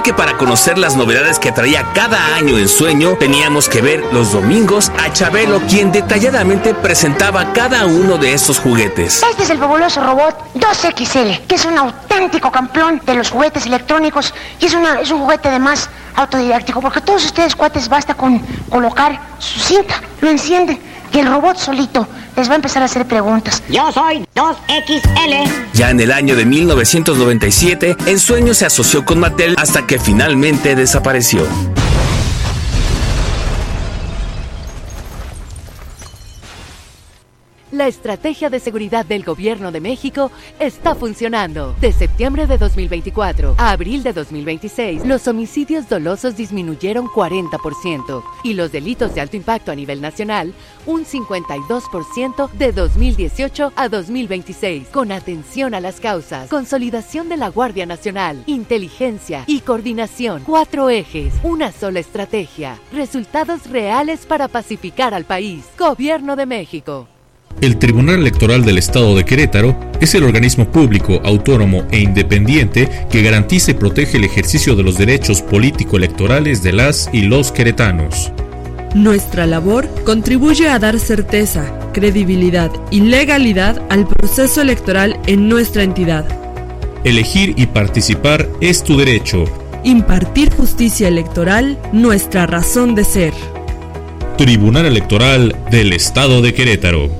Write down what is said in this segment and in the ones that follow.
que para conocer las novedades que traía cada año en Sueño, teníamos que ver los domingos a Chabelo, quien detalladamente presentaba cada uno de estos juguetes. Este es el fabuloso robot 2XL, que es un auténtico campeón de los juguetes electrónicos y es un juguete además autodidáctico, porque todos ustedes, cuates, basta con colocar su cinta, lo encienden y el robot solito les va a empezar a hacer preguntas. Yo soy 2XL. Ya en el año de 1997, En Sueño se asoció con Mattel hasta que finalmente desapareció. La estrategia de seguridad del Gobierno de México está funcionando. De septiembre de 2024 a abril de 2026, los homicidios dolosos disminuyeron 40% y los delitos de alto impacto a nivel nacional un 52% de 2018 a 2026. Con atención a las causas, consolidación de la Guardia Nacional, inteligencia y coordinación. 4 ejes, una sola estrategia. Resultados reales para pacificar al país. Gobierno de México. El Tribunal Electoral del Estado de Querétaro es el organismo público, autónomo e independiente que garantiza y protege el ejercicio de los derechos político-electorales de las y los queretanos. Nuestra labor contribuye a dar certeza, credibilidad y legalidad al proceso electoral en nuestra entidad. Elegir y participar es tu derecho. Impartir justicia electoral, nuestra razón de ser. Tribunal Electoral del Estado de Querétaro.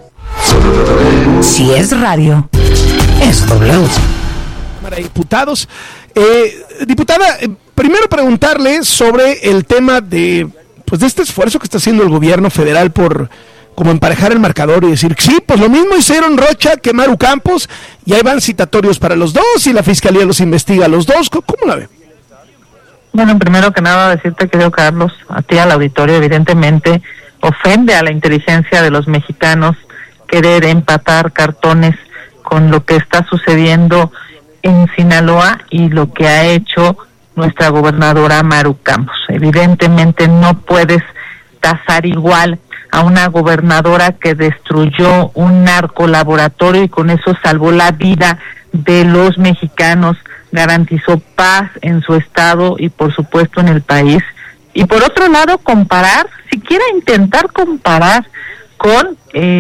Si es radio, es W. Cámara de Diputados. Diputada, primero preguntarle sobre el tema de este esfuerzo que está haciendo el gobierno federal por como emparejar el marcador y decir, sí, pues lo mismo hicieron Rocha que Maru Campos, y ahí van citatorios para los dos y la fiscalía los investiga a los dos. ¿Cómo la ve? Bueno, primero que nada decirte, querido Carlos, a ti, al auditorio, evidentemente ofende a la inteligencia de los mexicanos querer empatar cartones con lo que está sucediendo en Sinaloa y lo que ha hecho nuestra gobernadora Maru Campos. Evidentemente no puedes tasar igual a una gobernadora que destruyó un narcolaboratorio y con eso salvó la vida de los mexicanos, garantizó paz en su estado y por supuesto en el país. Y por otro lado, comparar, siquiera intentar comparar con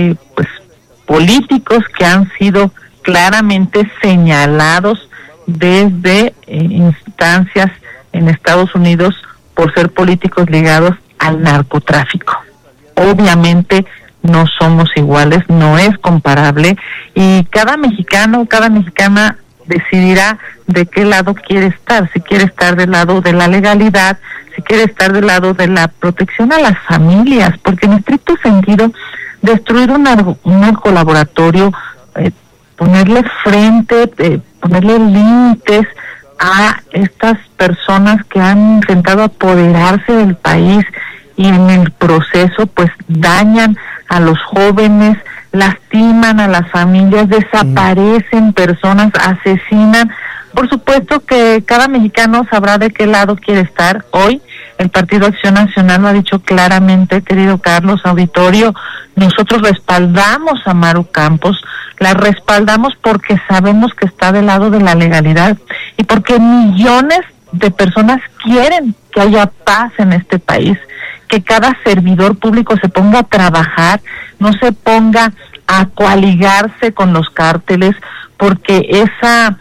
políticos que han sido claramente señalados desde instancias en Estados Unidos por ser políticos ligados al narcotráfico. Obviamente no somos iguales, no es comparable, y cada mexicano, cada mexicana decidirá de qué lado quiere estar, si quiere estar del lado de la legalidad, si quiere estar del lado de la protección a las familias, porque en estricto sentido, destruir un narcolaboratorio, ponerle frente, ponerle límites a estas personas que han intentado apoderarse del país y en el proceso pues dañan a los jóvenes, lastiman a las familias, desaparecen personas, asesinan. Por supuesto que cada mexicano sabrá de qué lado quiere estar. Hoy el Partido Acción Nacional lo ha dicho claramente, querido Carlos, auditorio, nosotros respaldamos a Maru Campos, la respaldamos porque sabemos que está del lado de la legalidad y porque millones de personas quieren que haya paz en este país, que cada servidor público se ponga a trabajar, no se ponga a coaligarse con los cárteles, porque esa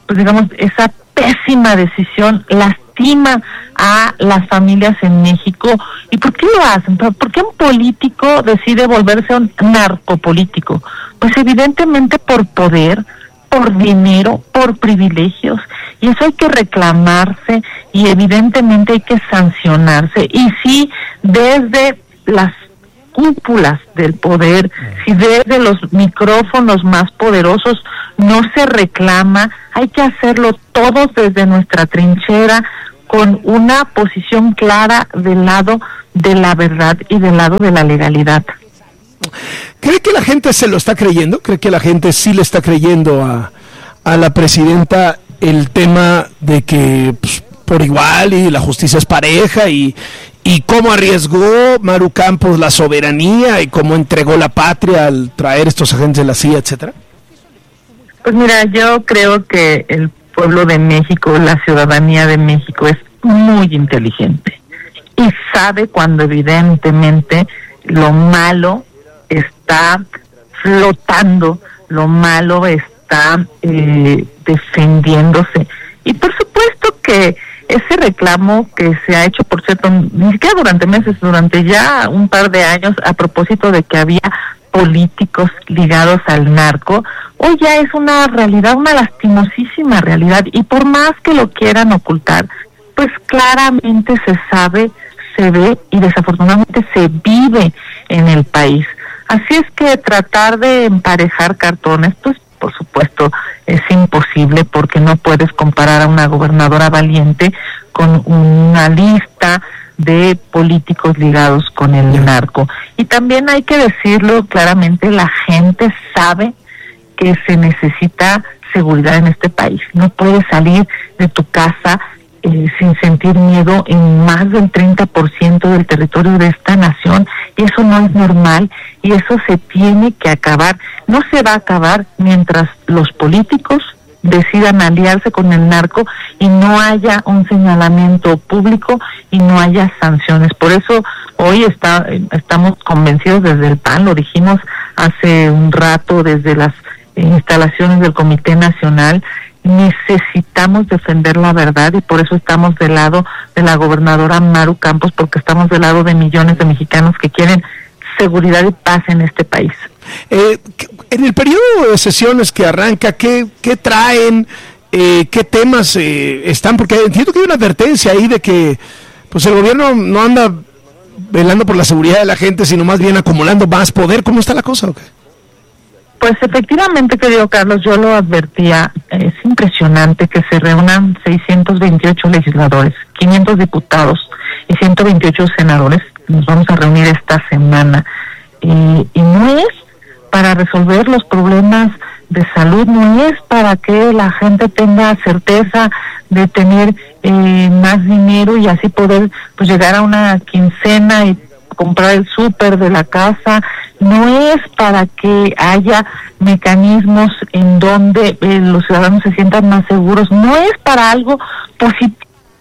pésima decisión lastima a las familias en México. ¿Y por qué lo hacen? ¿Por qué un político decide volverse un narcopolítico? Pues evidentemente por poder, por dinero, por privilegios, y eso hay que reclamarse y evidentemente hay que sancionarse. Y si desde las cúpulas del poder, si desde los micrófonos más poderosos no se reclama, hay que hacerlo todos desde nuestra trinchera con una posición clara del lado de la verdad y del lado de la legalidad. ¿Cree que la gente se lo está creyendo? ¿Cree que la gente sí le está creyendo a la presidenta el tema de que por igual y la justicia es pareja y cómo arriesgó Maru Campos la soberanía y cómo entregó la patria al traer estos agentes de la CIA, etcétera? Pues mira, yo creo que el pueblo de México, la ciudadanía de México es muy inteligente y sabe cuando evidentemente lo malo está flotando, lo malo está defendiéndose. Y por supuesto que ese reclamo que se ha hecho, por cierto, ni siquiera durante meses, durante ya un par de años, a propósito de que había políticos ligados al narco, hoy ya es una realidad, una lastimosísima realidad, y por más que lo quieran ocultar, pues claramente se sabe, se ve y desafortunadamente se vive en el país. Así es que tratar de emparejar cartones, pues por supuesto es imposible, porque no puedes comparar a una gobernadora valiente con una lista de políticos ligados con el narco. Y también hay que decirlo claramente, la gente sabe que se necesita seguridad en este país. No puedes salir de tu casa sin sentir miedo en más del 30% del territorio de esta nación, y eso no es normal, y eso se tiene que acabar. No se va a acabar mientras los políticos decidan aliarse con el narco y no haya un señalamiento público y no haya sanciones. Por eso hoy estamos convencidos desde el PAN, lo dijimos hace un rato desde las instalaciones del Comité Nacional, necesitamos defender la verdad, y por eso estamos del lado de la gobernadora Maru Campos, porque estamos del lado de millones de mexicanos que quieren seguridad y paz en este país. En el periodo de sesiones que arranca, ¿qué traen? ¿Qué temas están? Porque entiendo que hay una advertencia ahí de que pues el gobierno no anda velando por la seguridad de la gente, sino más bien acumulando más poder. ¿Cómo está la cosa? ¿Okay? Pues efectivamente, querido Carlos, yo lo advertía, es impresionante que se reúnan 628 legisladores, 500 diputados y 128 senadores. Nos vamos a reunir esta semana, y no es para resolver los problemas de salud, no es para que la gente tenga certeza de tener más dinero y así poder pues llegar a una quincena y comprar el súper de la casa, no es para que haya mecanismos en donde los ciudadanos se sientan más seguros, no es para algo positivo.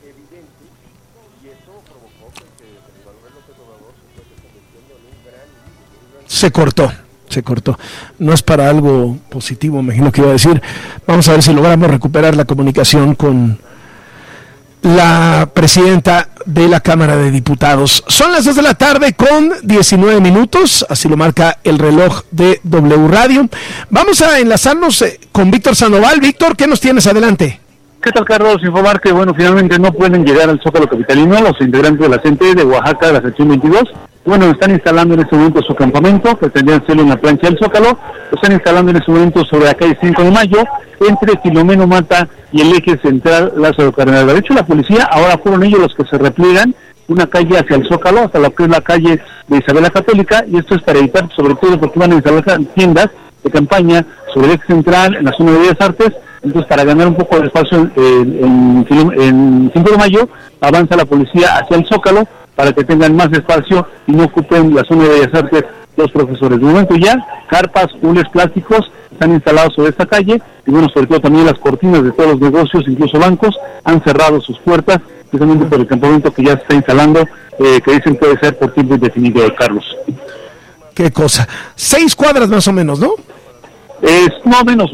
Se cortó. No es para algo positivo, me imagino que iba a decir. Vamos a ver si logramos recuperar la comunicación con la presidenta de la Cámara de Diputados. Son las 2 de la tarde con 19 minutos, así lo marca el reloj de W Radio. Vamos a enlazarnos con Víctor Sandoval. Víctor, ¿qué nos tienes? Adelante. ¿Qué tal, Carlos? Informar que, finalmente no pueden llegar al Zócalo capitalino los integrantes de la CENTE de Oaxaca, de la sección 22. Están instalando en este momento su campamento, pretendían hacerlo en la plancha del Zócalo. Lo están instalando en este momento sobre la calle 5 de Mayo, entre Filomeno Mata y el eje central Lázaro Cárdenas. De hecho, la policía, ahora fueron ellos los que se repliegan una calle hacia el Zócalo, hasta lo que es la calle de Isabel la Católica, y esto es para evitar, sobre todo porque van a instalar tiendas de campaña sobre el eje central, en la zona de Bellas Artes. Entonces, para ganar un poco de espacio en 5 de Mayo, avanza la policía hacia el Zócalo para que tengan más espacio y no ocupen la zona de Bellas Artes los profesores. De momento ya, carpas, hules plásticos están instalados sobre esta calle, y sobre todo también las cortinas de todos los negocios, incluso bancos, han cerrado sus puertas, precisamente por el campamento que ya se está instalando, que dicen puede ser por tiempo indefinido, Carlos. Qué cosa. 6 cuadras más o menos, ¿no? No, menos,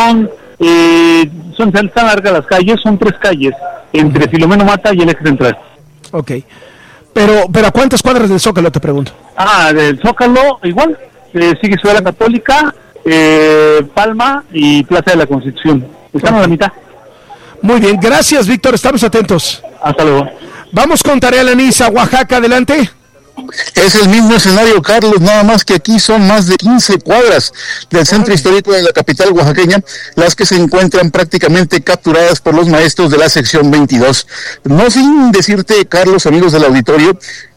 son tan largas las calles, son 3 calles, entre Filomeno Mata y el eje central. Ok. Pero ¿a cuántas cuadras del Zócalo, te pregunto? Del Zócalo, igual, sigue Ciudad la Católica, Palma y Plaza de la Constitución. Están a la mitad. Muy bien, gracias, Víctor, estamos atentos. Hasta luego. Vamos con Tarea Lanisa, Oaxaca, adelante. Es el mismo escenario, Carlos, nada más que aquí son más de 15 cuadras del centro histórico de la capital oaxaqueña, las que se encuentran prácticamente capturadas por los maestros de la sección 22. No sin decirte, Carlos, amigos del auditorio,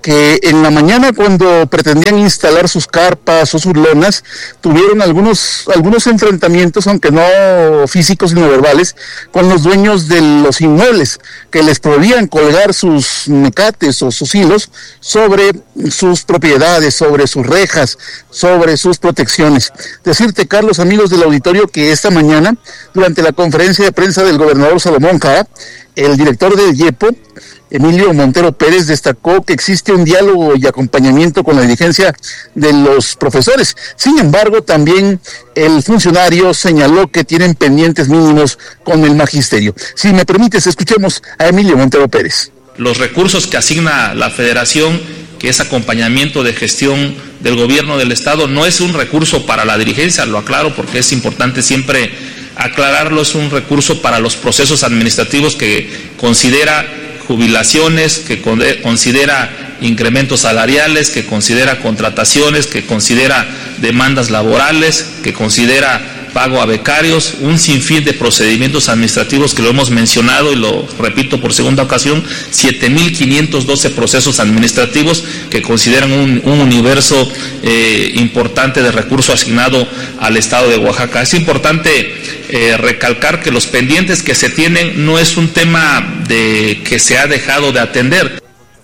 que en la mañana, cuando pretendían instalar sus carpas o sus lonas, tuvieron algunos enfrentamientos, aunque no físicos sino verbales, con los dueños de los inmuebles, que les prohibían colgar sus mecates o sus hilos sobre sus propiedades, sobre sus rejas, sobre sus protecciones. Decirte, Carlos, amigos del auditorio, que esta mañana, durante la conferencia de prensa del gobernador Salomón Jara, el director del IEPO, Emilio Montero Pérez, destacó que existe un diálogo y acompañamiento con la dirigencia de los profesores. Sin embargo, también el funcionario señaló que tienen pendientes mínimos con el magisterio. Si me permites, escuchemos a Emilio Montero Pérez. Los recursos que asigna la Federación, que es acompañamiento de gestión del gobierno del Estado, no es un recurso para la dirigencia, lo aclaro porque es importante siempre aclararlo, es un recurso para los procesos administrativos que considera jubilaciones, que considera incrementos salariales, que considera contrataciones, que considera demandas laborales, que considera pago a becarios, un sinfín de procedimientos administrativos que lo hemos mencionado y lo repito por segunda ocasión, 7.512 procesos administrativos que consideran un universo importante de recurso asignado al Estado de Oaxaca. Es importante recalcar que los pendientes que se tienen no es un tema que se ha dejado de atender.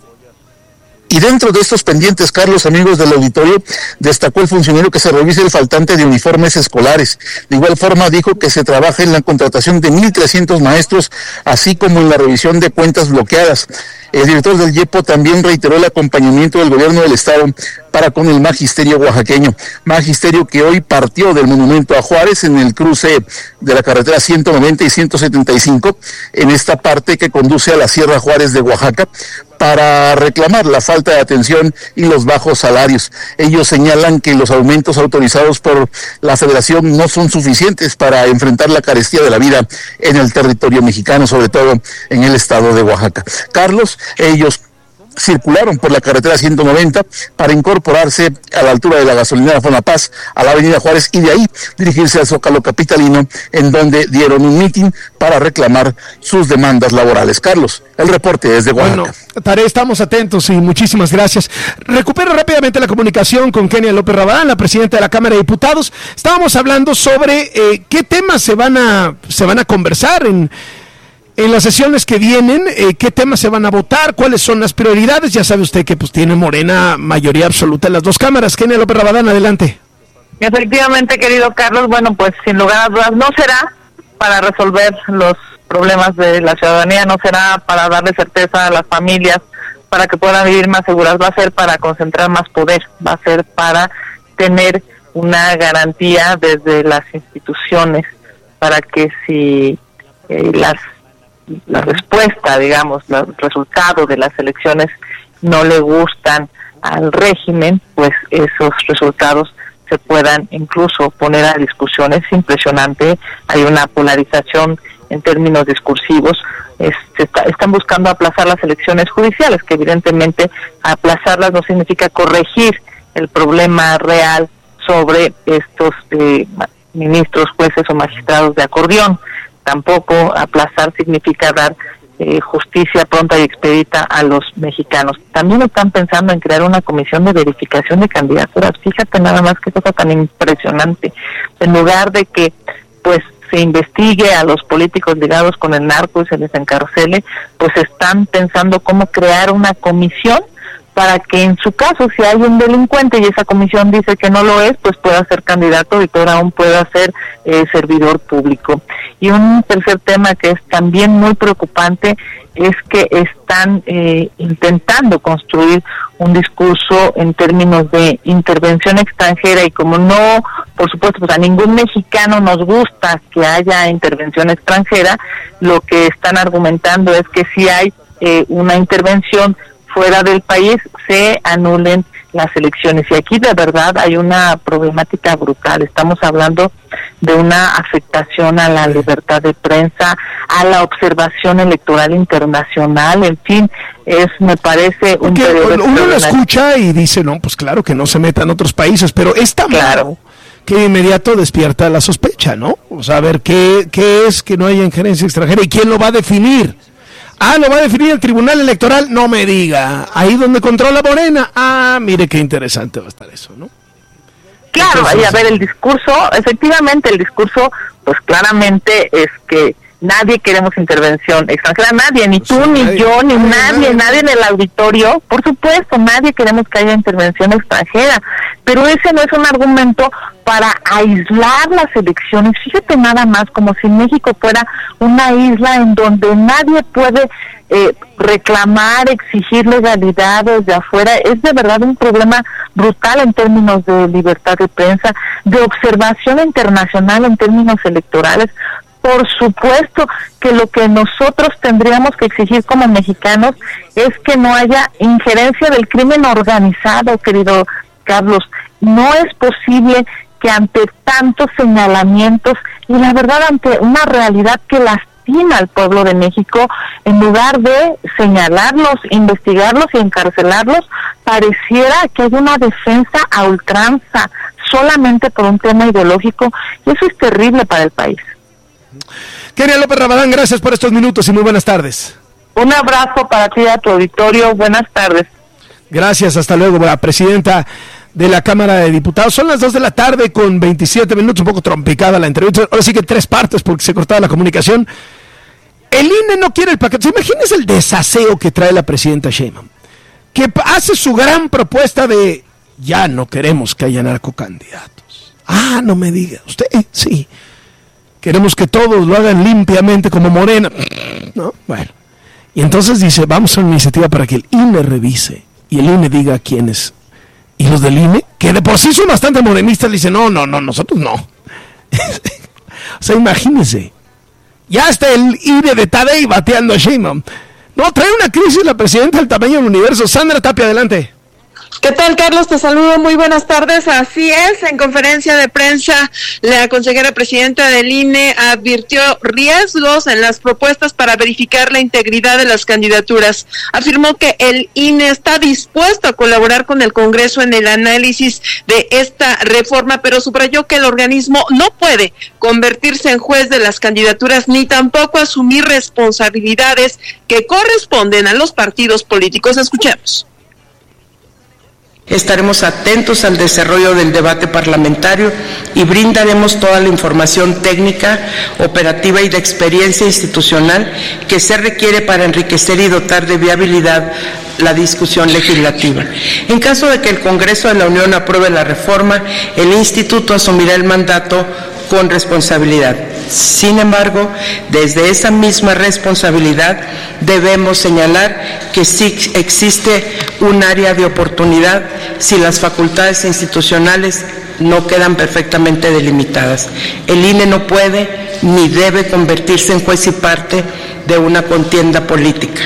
Y dentro de estos pendientes, Carlos, amigos del auditorio, destacó el funcionario que se revise el faltante de uniformes escolares. De igual forma, dijo que se trabaja en la contratación de 1.300 maestros, así como en la revisión de cuentas bloqueadas. El director del IEPO también reiteró el acompañamiento del gobierno del Estado para con el magisterio oaxaqueño. Magisterio que hoy partió del monumento a Juárez en el cruce de la carretera 190 y 175, en esta parte que conduce a la Sierra Juárez de Oaxaca, para reclamar la falta de atención y los bajos salarios. Ellos señalan que los aumentos autorizados por la Federación no son suficientes para enfrentar la carestía de la vida en el territorio mexicano, sobre todo en el estado de Oaxaca. Carlos, ellos circularon por la carretera 190 para incorporarse a la altura de la gasolinera Fonapaz a la avenida Juárez y de ahí dirigirse al Zócalo capitalino, en donde dieron un mitin para reclamar sus demandas laborales. Carlos, el reporte desde Oaxaca. Bueno, Taré, estamos atentos y muchísimas gracias. Recupero rápidamente la comunicación con Kenia López Rabadán, la presidenta de la Cámara de Diputados. Estábamos hablando sobre qué temas se van a conversar en las sesiones que vienen, qué temas se van a votar, cuáles son las prioridades. Ya sabe usted que pues tiene Morena mayoría absoluta en las dos cámaras. Kenia López Rabadán, adelante. Efectivamente, querido Carlos, bueno, pues sin lugar a dudas no será para resolver los problemas de la ciudadanía, no será para darle certeza a las familias para que puedan vivir más seguras, va a ser para concentrar más poder, va a ser para tener una garantía desde las instituciones para que si la respuesta, digamos, el resultado de las elecciones no le gustan al régimen, pues esos resultados se puedan incluso poner a discusión. Es impresionante, hay una polarización en términos discursivos. Están buscando aplazar las elecciones judiciales, que evidentemente aplazarlas no significa corregir el problema real sobre estos ministros, jueces o magistrados de acordeón. Tampoco aplazar significa dar justicia pronta y expedita a los mexicanos. También están pensando en crear una comisión de verificación de candidaturas. Fíjate nada más qué cosa tan impresionante. En lugar de que pues se investigue a los políticos ligados con el narco y se les encarcele, pues están pensando cómo crear una comisión para que en su caso, si hay un delincuente y esa comisión dice que no lo es, pues pueda ser candidato y peor aún pueda ser servidor público. Y un tercer tema que es también muy preocupante es que están intentando construir un discurso en términos de intervención extranjera, y como no, por supuesto, pues a ningún mexicano nos gusta que haya intervención extranjera, lo que están argumentando es que si hay una intervención fuera del país, se anulen las elecciones. Y aquí de verdad hay una problemática brutal. Estamos hablando de una afectación a la libertad de prensa, a la observación electoral internacional, en fin, me parece un periodo. Uno lo escucha y dice, no, pues claro que no se meta en otros países, pero es tan claro que de inmediato despierta la sospecha, ¿no? O sea, a ver, ¿qué es que no haya injerencia extranjera y quién lo va a definir? Lo va a definir el Tribunal Electoral, no me diga. Ahí donde controla Morena. Mire qué interesante va a estar eso, ¿no? Claro, ahí a ver el discurso, efectivamente el discurso, pues claramente es que nadie queremos intervención extranjera, nadie, ni tú, ni yo, ni nadie en el auditorio, por supuesto, nadie queremos que haya intervención extranjera, pero ese no es un argumento para aislar las elecciones. Fíjate nada más, como si México fuera una isla en donde nadie puede reclamar, exigir legalidad desde afuera. Es de verdad un problema brutal en términos de libertad de prensa, de observación internacional en términos electorales. Por supuesto que lo que nosotros tendríamos que exigir como mexicanos es que no haya injerencia del crimen organizado, querido Carlos. No es posible que ante tantos señalamientos y la verdad ante una realidad que lastima al pueblo de México, en lugar de señalarlos, investigarlos y encarcelarlos, pareciera que hay una defensa a ultranza solamente por un tema ideológico, y eso es terrible para el país. Kenia López Rabadán, gracias por estos minutos y muy buenas tardes. Un abrazo para ti y a tu auditorio, buenas tardes. Gracias, hasta luego, la presidenta de la Cámara de Diputados. Son las 2 de la tarde con 27 minutos, un poco trompicada la entrevista, ahora sí que 3 partes porque se cortaba la comunicación. El INE no quiere el paquete. Imagínense el desaseo que trae la presidenta Sheinbaum, que hace su gran propuesta de ya no queremos que haya narcocandidatos. No me diga, usted, sí, queremos que todos lo hagan limpiamente como Morena, ¿no? Bueno, y entonces dice, vamos a una iniciativa para que el INE revise y el INE diga quiénes. Y los del INE, que de por sí son bastante morenistas, le dicen, no, nosotros no. O sea, imagínense. Ya está el INE de Tadei bateando a Sheinbaum. No, trae una crisis la presidenta del tamaño del universo. Sandra Tapia, adelante. ¿Qué tal, Carlos? Te saludo, muy buenas tardes. Así es, en conferencia de prensa, la consejera presidenta del INE advirtió riesgos en las propuestas para verificar la integridad de las candidaturas. Afirmó que el INE está dispuesto a colaborar con el Congreso en el análisis de esta reforma, pero subrayó que el organismo no puede convertirse en juez de las candidaturas ni tampoco asumir responsabilidades que corresponden a los partidos políticos. Escuchemos. Estaremos atentos al desarrollo del debate parlamentario y brindaremos toda la información técnica, operativa y de experiencia institucional que se requiere para enriquecer y dotar de viabilidad la discusión legislativa. En caso de que el Congreso de la Unión apruebe la reforma, el Instituto asumirá el mandato con responsabilidad. Sin embargo, desde esa misma responsabilidad debemos señalar que sí existe un área de oportunidad si las facultades institucionales no quedan perfectamente delimitadas. El INE no puede ni debe convertirse en juez y parte de una contienda política.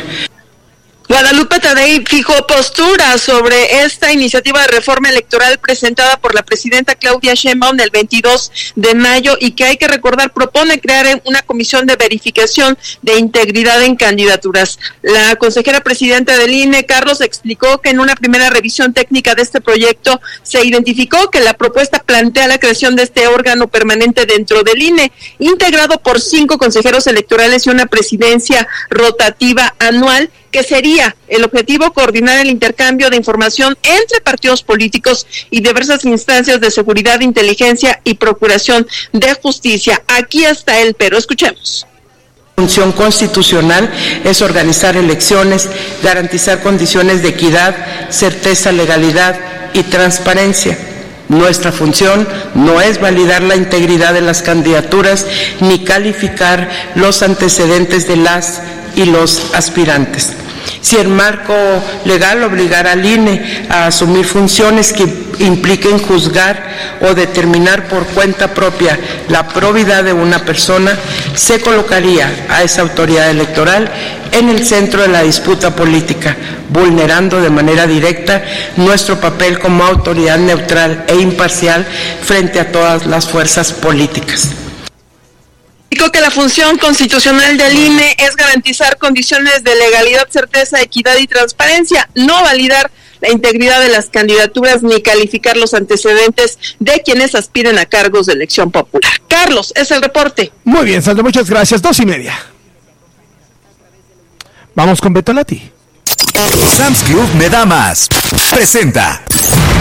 Guadalupe Tadei fijó postura sobre esta iniciativa de reforma electoral presentada por la presidenta Claudia Sheinbaum el 22 de mayo y que hay que recordar propone crear una comisión de verificación de integridad en candidaturas. La consejera presidenta del INE, Carlos, explicó que en una primera revisión técnica de este proyecto se identificó que la propuesta plantea la creación de este órgano permanente dentro del INE, integrado por 5 consejeros electorales y una presidencia rotativa anual, que sería el objetivo coordinar el intercambio de información entre partidos políticos y diversas instancias de seguridad, inteligencia y procuración de justicia. Aquí está el pero, escuchemos. Función constitucional es organizar elecciones, garantizar condiciones de equidad, certeza, legalidad y transparencia. Nuestra función no es validar la integridad de las candidaturas ni calificar los antecedentes de las y los aspirantes. Si el marco legal obligara al INE a asumir funciones que impliquen juzgar o determinar por cuenta propia la probidad de una persona, se colocaría a esa autoridad electoral en el centro de la disputa política, vulnerando de manera directa nuestro papel como autoridad neutral e imparcial frente a todas las fuerzas políticas. Dijo que la función constitucional del INE es garantizar condiciones de legalidad, certeza, equidad y transparencia, no validar la integridad de las candidaturas ni calificar los antecedentes de quienes aspiren a cargos de elección popular. Carlos, es el reporte. Muy bien, Sandra, muchas gracias. 2:30. Vamos con Beto Lati. Sam's Club me da más. Presenta.